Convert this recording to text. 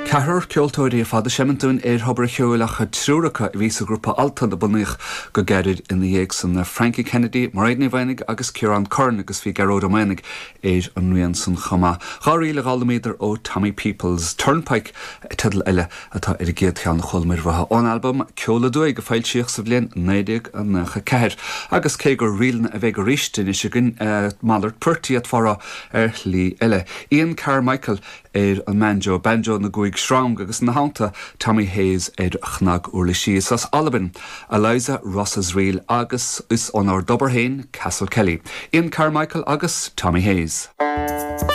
Cahar ceoltóirí fada sementún hobar cheolacha trúracha vís a grúpa alta na bunich go gerid in the san na Frankie Kennedy, Maridne Weinig agus Kieran Kern agus fi Garrod O'Meinig an nuan san chama. Cháí le galméidir ó Tommy Peoples Turnpike tedal eile atá ar géad chean na chulmir bhatha an album ceola dúig go fáil síoch sa bblion 90 an nacha ceir agus cé gur rialna a bheith go rístin is sin mallart purtí at fara lí eile. Ian Carmichael an banjo na goig shrang agus na hánta Tommy Hayes chnag úrla síos as Alban Eliza Ross's Reel agus is on our Doberhain Castle Kelly. Ian Carmichael agus Tommy Hayes.